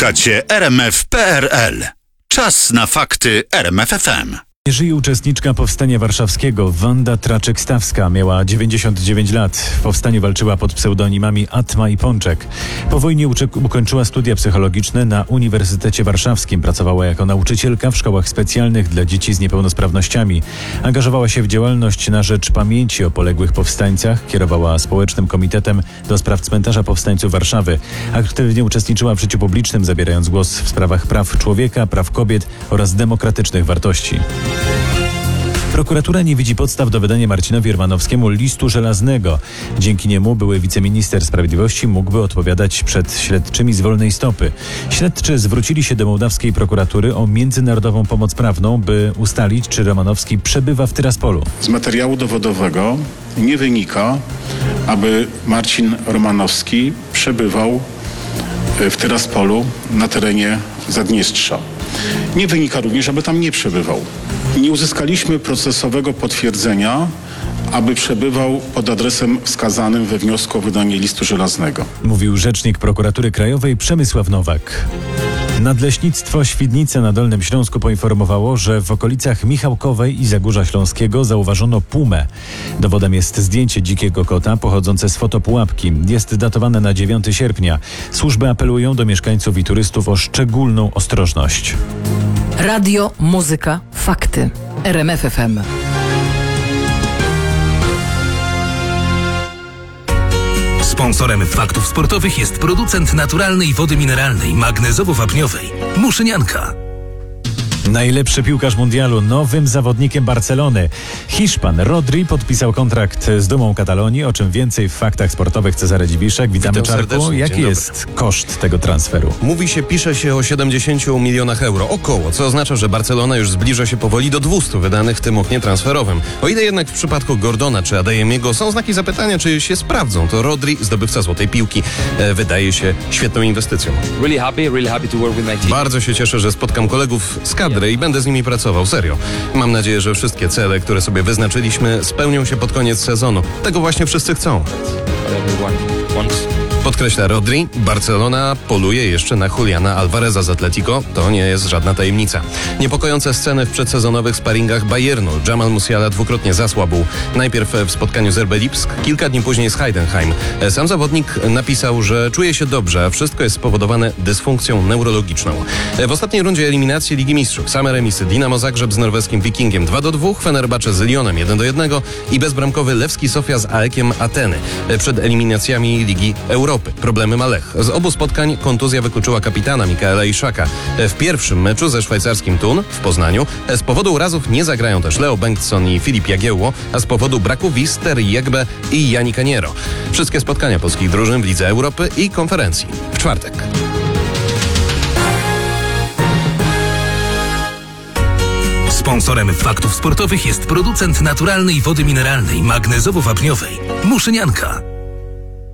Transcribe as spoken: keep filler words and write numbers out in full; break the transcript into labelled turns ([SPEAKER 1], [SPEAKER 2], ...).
[SPEAKER 1] Słuchacie R M F kropka P R L. Czas na fakty R M F F M.
[SPEAKER 2] Nie żyje uczestniczka Powstania Warszawskiego Wanda Traczyk-Stawska. Miała dziewięćdziesiąt dziewięć lat. W powstaniu walczyła pod pseudonimami Atma i Pączek. Po wojnie uczy- ukończyła studia psychologiczne na Uniwersytecie Warszawskim. Pracowała jako nauczycielka w szkołach specjalnych dla dzieci z niepełnosprawnościami. Angażowała się w działalność na rzecz pamięci o poległych powstańcach. Kierowała Społecznym Komitetem do spraw Cmentarza Powstańców Warszawy. Aktywnie uczestniczyła w życiu publicznym, zabierając głos w sprawach praw człowieka, praw kobiet oraz demokratycznych wartości. Prokuratura nie widzi podstaw do wydania Marcinowi Romanowskiemu listu żelaznego. Dzięki niemu były wiceminister sprawiedliwości mógłby odpowiadać przed śledczymi z wolnej stopy. Śledczy zwrócili się do mołdawskiej prokuratury o międzynarodową pomoc prawną, by ustalić, czy Romanowski przebywa w Tyraspolu.
[SPEAKER 3] Z materiału dowodowego nie wynika, aby Marcin Romanowski przebywał w Tyraspolu na terenie Zadniestrza. Nie wynika również, aby tam nie przebywał. Nie uzyskaliśmy procesowego potwierdzenia, aby przebywał pod adresem wskazanym we wniosku o wydanie listu żelaznego.
[SPEAKER 2] Mówił rzecznik Prokuratury Krajowej Przemysław Nowak. Nadleśnictwo Świdnice na Dolnym Śląsku poinformowało, że w okolicach Michałkowej i Zagórza Śląskiego zauważono pumę. Dowodem jest zdjęcie dzikiego kota pochodzące z fotopułapki. Jest datowane na dziewiątego sierpnia. Służby apelują do mieszkańców i turystów o szczególną ostrożność.
[SPEAKER 4] Radio, muzyka, fakty. R M F F M.
[SPEAKER 5] Sponsorem faktów sportowych jest producent naturalnej wody mineralnej magnezowo-wapniowej Muszynianka.
[SPEAKER 2] Najlepszy piłkarz mundialu, nowym zawodnikiem Barcelony. Hiszpan Rodri podpisał kontrakt z Dumą Katalonii, o czym więcej w faktach sportowych. Cezary Dziwiszek. Witamy,
[SPEAKER 6] Witam
[SPEAKER 2] Czarku.
[SPEAKER 6] serdecznie.
[SPEAKER 2] Jaki
[SPEAKER 6] Dzień
[SPEAKER 2] jest koszt tego transferu?
[SPEAKER 6] Mówi się, pisze się o siedemdziesięciu milionach euro, około, co oznacza, że Barcelona już zbliża się powoli do dwustu wydanych w tym oknie transferowym. O ile jednak w przypadku Gordona czy Adeyemiego są znaki zapytania, czy się sprawdzą, to Rodri, zdobywca złotej piłki, e, wydaje się świetną inwestycją.
[SPEAKER 7] Really happy, really happy to work with my team.
[SPEAKER 6] Bardzo się cieszę, że spotkam kolegów z kadry i będę z nimi pracował, serio. Mam nadzieję, że wszystkie cele, które sobie wyznaczyliśmy, spełnią się pod koniec sezonu. Tego właśnie wszyscy chcą.
[SPEAKER 7] Everyone wants.
[SPEAKER 6] Podkreśla Rodri, Barcelona poluje jeszcze na Juliana Alvareza z Atletico. To nie jest żadna tajemnica. Niepokojące sceny w przedsezonowych sparingach Bayernu. Jamal Musiala dwukrotnie zasłabł. Najpierw w spotkaniu z R B Lipsk, kilka dni później z Heidenheim. Sam zawodnik napisał, że czuje się dobrze, a wszystko jest spowodowane dysfunkcją neurologiczną. W ostatniej rundzie eliminacji Ligi Mistrzów same remisy Dinamo Zagrzeb z norweskim Wikingiem dwa do dwóch, Fenerbahce z Lyonem jeden do jednego i bezbramkowy Lewski Sofia z A E K-iem Ateny. Przed eliminacjami Ligi Europy problemy ma Lech. Z obu spotkań kontuzja wykluczyła kapitana Mikaela Iszaka. W pierwszym meczu ze szwajcarskim Thun w Poznaniu z powodu urazów nie zagrają też Leo Bengtsson i Filip Jagiełło, a z powodu braku wiz Terry Jegbe i Jani Kaniero. Wszystkie spotkania polskich drużyn w Lidze Europy i konferencji w czwartek.
[SPEAKER 5] Sponsorem faktów sportowych jest producent naturalnej wody mineralnej magnezowo-wapniowej Muszynianka.